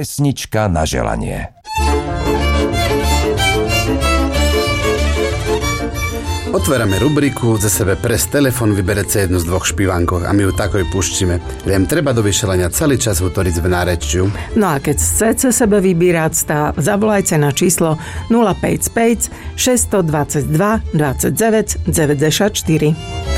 Pesnička na želanie. Otvárame rubriku, za sebe pres telefon, vyberete jednu z dvoch špivánkoch a my ju takoj puštíme. Viem, treba do vyšelania celý čas utoriť v nárečju. No a keď chcete sebe vybírať, zavolajte na číslo 055 622 29 94.